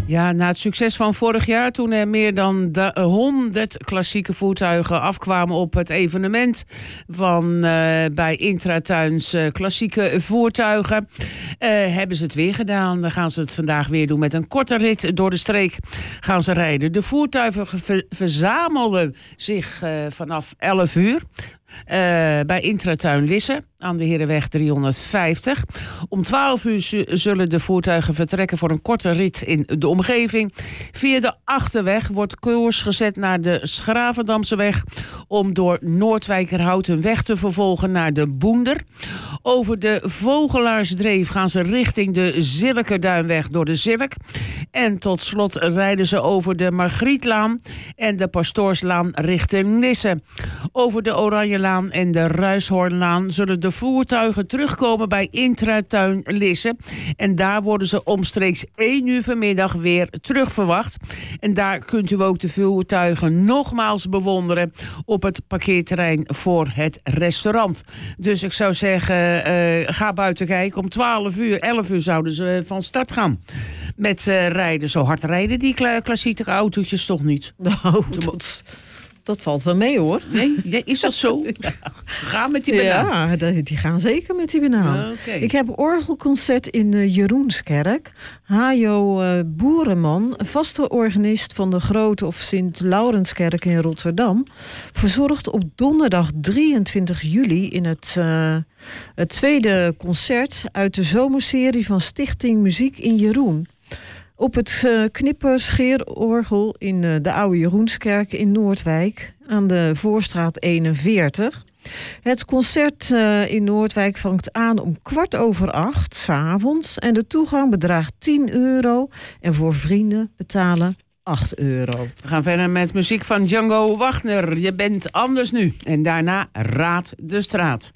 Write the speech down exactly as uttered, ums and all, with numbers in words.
Ja, na het succes van vorig jaar, toen er meer dan honderd klassieke voertuigen afkwamen op het evenement van uh, bij Intratuins uh, klassieke voertuigen, uh, hebben ze het weer gedaan. Dan gaan ze het vandaag weer doen met een korte rit door de streek gaan ze rijden. De voertuigen ver- verzamelen zich uh, vanaf elf uur. Uh, bij Intratuin Lisse aan de Herenweg driehonderdvijftig. Om twaalf uur zu- zullen de voertuigen vertrekken voor een korte rit in de omgeving. Via de Achterweg wordt koers gezet naar de Schravendamseweg om door Noordwijkerhout hun weg te vervolgen naar de Boender. Over de Vogelaarsdreef gaan ze richting de Zilkerduinweg door de Zilk. En tot slot rijden ze over de Margrietlaan en de Pastoorslaan richting Lisse. Over de Oranjelaan en de Ruishoornlaan zullen de voertuigen terugkomen bij Intratuin Lisse. En daar worden ze omstreeks één uur vanmiddag weer terugverwacht. En daar kunt u ook de voertuigen nogmaals bewonderen op het parkeerterrein voor het restaurant. Dus ik zou zeggen, uh, ga buiten kijken. Om twaalf uur, elf uur zouden ze van start gaan. Met uh, rijden. Zo hard rijden die kla- klassieke autootjes toch niet? Nou, dat, dat valt wel mee, hoor. Nee, is dat zo? Ja. Ga met die banaan. Ja, die gaan zeker met die banaan. Okay. Ik heb orgelconcert in uh, Jeroenskerk. Hajo uh, Boereman, vaste organist van de Grote of Sint-Laurenskerk in Rotterdam, verzorgt op donderdag drieëntwintig juli in het, uh, het tweede concert uit de zomerserie van Stichting Muziek in Jeroen. Op het uh, knipperscheerorgel in uh, de Oude Jeroenskerk in Noordwijk aan de Voorstraat eenenveertig. Het concert uh, in Noordwijk vangt aan om kwart over acht 's avonds en de toegang bedraagt tien euro en voor vrienden betalen acht euro. We gaan verder met muziek van Django Wagner. Je bent anders nu. En daarna Raad de Straat.